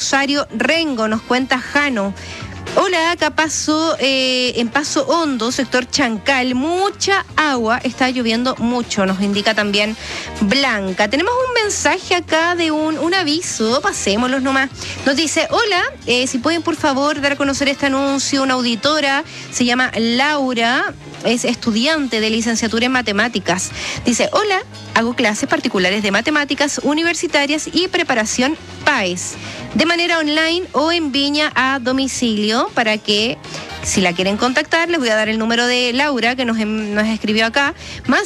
Rosario Rengo, nos cuenta Jano. Hola, acá paso en Paso Hondo, sector Chancal, mucha agua, está lloviendo mucho, nos indica también Blanca. Tenemos un mensaje acá de un aviso, pasémoslos nomás. Nos dice, hola, si pueden por favor dar a conocer este anuncio, una auditora, se llama Laura, es estudiante de licenciatura en matemáticas. Dice, hola, hago clases particulares de matemáticas universitarias y preparación PAES, de manera online o en Viña a domicilio, para que, si la quieren contactar, les voy a dar el número de Laura, que nos escribió acá, más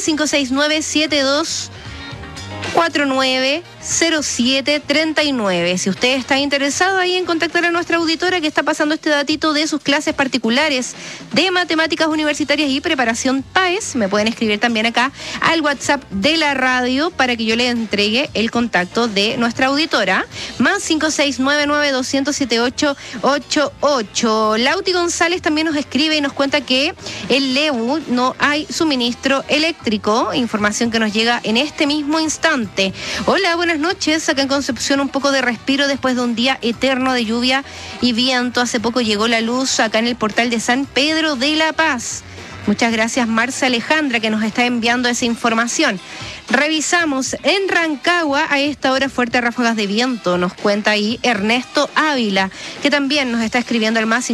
569-7249-0739. Si usted está interesado ahí en contactar a nuestra auditora que está pasando este datito de sus clases particulares de matemáticas universitarias y preparación PAES, me pueden escribir también acá al WhatsApp de la radio para que yo le entregue el contacto de nuestra auditora, más 5699-207-888. Lauti González también nos escribe y nos cuenta que en Lebu no hay suministro eléctrico, información que nos llega en este mismo instante. Hola, buenas noches. Acá en Concepción un poco de respiro después de un día eterno de lluvia y viento. Hace poco llegó la luz acá en el portal de San Pedro de la Paz. Muchas gracias, Marcia Alejandra, que nos está enviando esa información. Revisamos en Rancagua a esta hora fuertes ráfagas de viento, nos cuenta ahí Ernesto Ávila, que también nos está escribiendo al más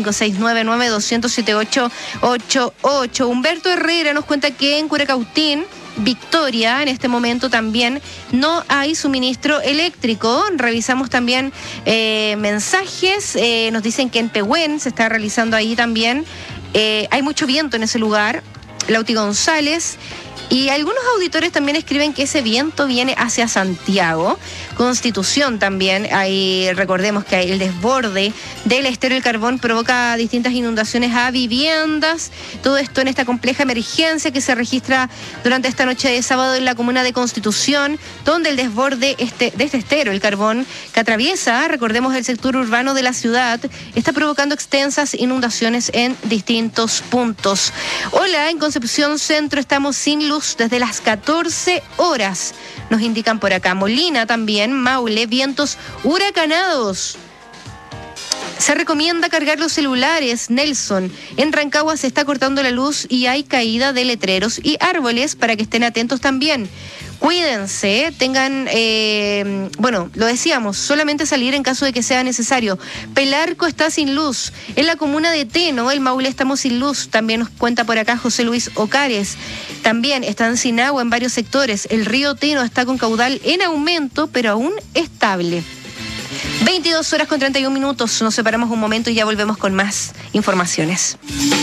569-207-888. Humberto Herrera nos cuenta que en Curacautín, Victoria, en este momento también no hay suministro eléctrico. Revisamos también mensajes, nos dicen que en Pehuen se está realizando ahí también. Hay mucho viento en ese lugar. Lauti González. Y algunos auditores también escriben que ese viento viene hacia Santiago. Constitución también, ahí recordemos que el desborde del estero del Carbón provoca distintas inundaciones a viviendas. Todo esto en esta compleja emergencia que se registra durante esta noche de sábado en la comuna de Constitución, donde el desborde de este estero, el Carbón, que atraviesa, recordemos, el sector urbano de la ciudad, está provocando extensas inundaciones en distintos puntos. Hola, en Concepción Centro estamos sin luz desde las 14 horas, nos indican por acá. Molina también, Maule, vientos huracanados. Se recomienda cargar los celulares, Nelson. En Rancagua se está cortando la luz y hay caída de letreros y árboles para que estén atentos también. Cuídense, tengan, lo decíamos, solamente salir en caso de que sea necesario. Pelarco está sin luz. En la comuna de Teno, el Maule, estamos sin luz. También nos cuenta por acá José Luis Ocares. También están sin agua en varios sectores. El río Teno está con caudal en aumento, pero aún estable. 22 horas con 31 minutos. Nos separamos un momento y ya volvemos con más informaciones.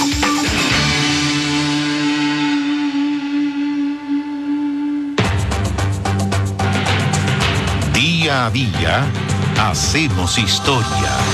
Día a día, hacemos historia.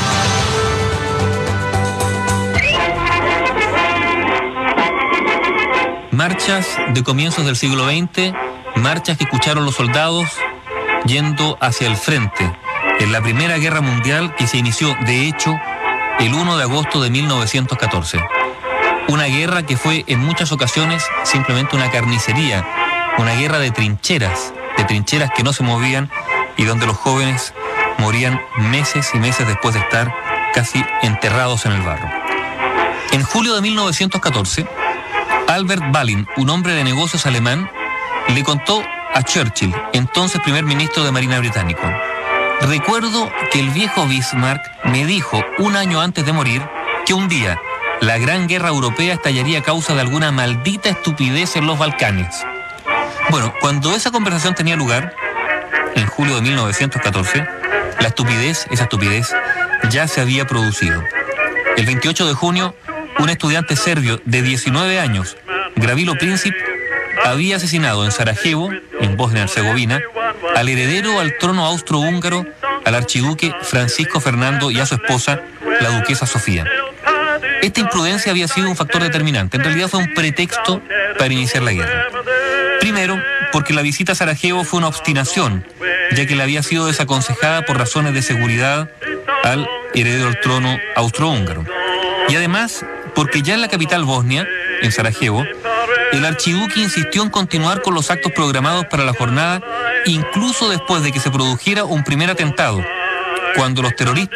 Marchas de comienzos del siglo XX, marchas que escucharon los soldados yendo hacia el frente en la Primera Guerra Mundial, que se inició, de hecho, el 1 de agosto de 1914. Una guerra que fue en muchas ocasiones simplemente una carnicería, una guerra de trincheras que no se movían y donde los jóvenes morían meses y meses después de estar casi enterrados en el barro. En julio de 1914, Albert Balin, un hombre de negocios alemán, le contó a Churchill, entonces primer ministro de Marina británico: recuerdo que el viejo Bismarck me dijo un año antes de morir que un día la gran guerra europea estallaría a causa de alguna maldita estupidez en los Balcanes. Bueno, cuando esa conversación tenía lugar, en julio de 1914, esa estupidez, ya se había producido. El 28 de junio, un estudiante serbio de 19 años, Gravilo Princip, había asesinado en Sarajevo, en Bosnia-Herzegovina, al heredero al trono austrohúngaro, al archiduque Francisco Fernando, y a su esposa, la duquesa Sofía. Esta imprudencia había sido un factor determinante. En realidad fue un pretexto para iniciar la guerra. Primero, porque la visita a Sarajevo fue una obstinación, ya que le había sido desaconsejada por razones de seguridad al heredero al trono austrohúngaro. Y además, porque ya en la capital bosnia, en Sarajevo, el archiduque insistió en continuar con los actos programados para la jornada, incluso después de que se produjera un primer atentado, cuando los terroristas